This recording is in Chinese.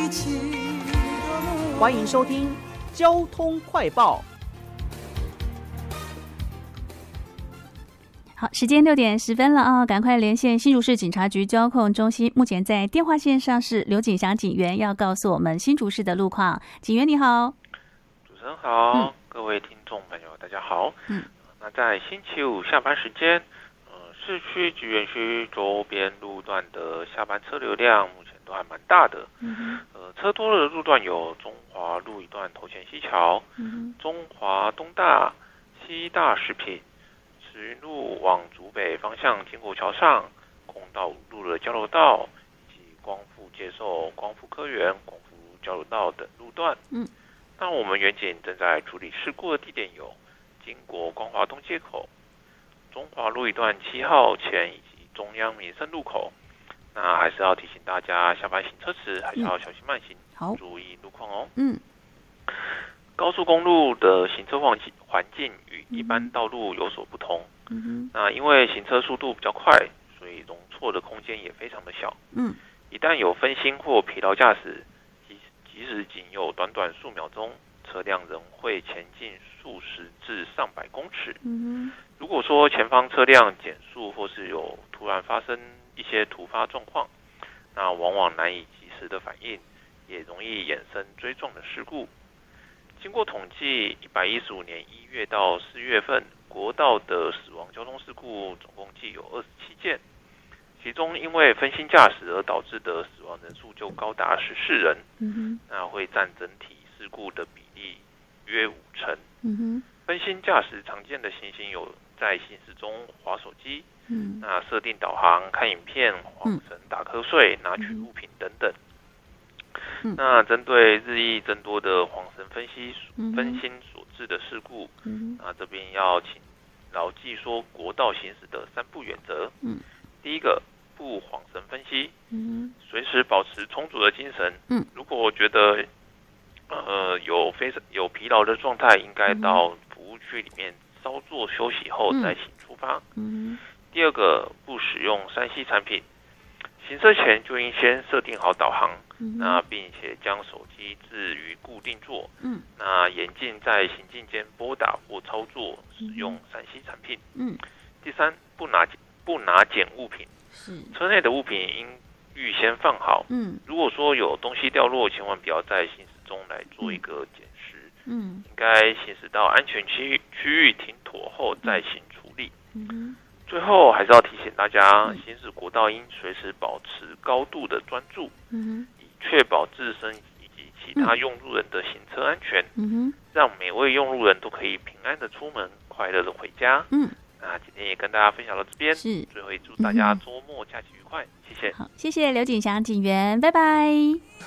欢迎收听交通快报。 好，时间6:10了啊，赶快连线新竹市警察局交控中心，目前在电话线上是刘景祥警员，要告诉我们新竹市的路况。警员你好。 主持人好，各位听众朋友大家好。那在星期五下班时间，市区及园区周边路段的下班车流量目前都还蛮大的。车多的路段有中华路一段头前溪桥、中华东大、西大食品、慈云路往竹北方向经国桥上、公道路的交流道以及光复接受、光复科园、光复交流道等路段。那我们远警正在处理事故的地点有经国光华东街口、中华路一段7号前以及中央民生路口。那还是要提醒大家，下班行车时还是要小心慢行，注意路况哦。高速公路的行车环境与一般道路有所不同。那因为行车速度比较快，所以容错的空间也非常的小。一旦有分心或疲劳驾驶，即使仅有短短数秒钟，车辆仍会前进数十至上百公尺。如果说前方车辆减速或是有突然发生一些突发状况，那往往难以及时的反应，也容易衍生追撞的事故。经过统计，115年1月到4月份，国道的死亡交通事故总共计有27件，其中因为分心驾驶而导致的死亡人数就高达14人，那会占整体事故的比例约50%。分心驾驶常见的情形有在行驶中滑手机，那设定导航、看影片、晃神、打瞌睡、拿取物品等等。那针对日益增多的晃神分心所致的事故，那这边要请牢记说国道行驶的3不原则。第一个，不晃神分析，随时保持充足的精神。如果觉得有疲劳的状态，应该到服务区里面稍作休息后再行出发。第二个，不使用3C 产品，行车前就应先设定好导航，那并且将手机置于固定座，那严禁在行进间拨打或操作使用3C 产品。第三，不拿捡物品，车内的物品应预先放好。如果说有东西掉落，千万不要在行驶中来做一个捡拾，应该行驶到安全区域停妥后再行处理。最后还是要提醒大家，行驶国道应随时保持高度的专注，以确保自身以及其他用路人的行车安全，让每位用路人都可以平安的出门，快乐的回家。那今天也跟大家分享到这边，最后也祝大家周末假期愉快，谢谢。 好，谢谢刘景祥警员，拜拜。